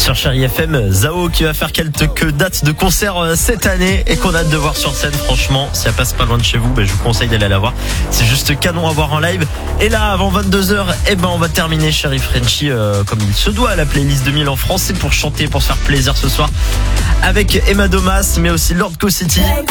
Sur Chérie FM, Zao qui va faire quelques dates de concert cette année et qu'on a hâte de voir sur scène. Franchement, si elle passe pas loin de chez vous, je vous conseille d'aller la voir. C'est juste canon à voir en live. Et là, avant 22h, on va terminer Chérie Frenchy comme il se doit à la playlist 2000 en français pour chanter, pour se faire plaisir ce soir avec Emma Domas, mais aussi Lord Co City.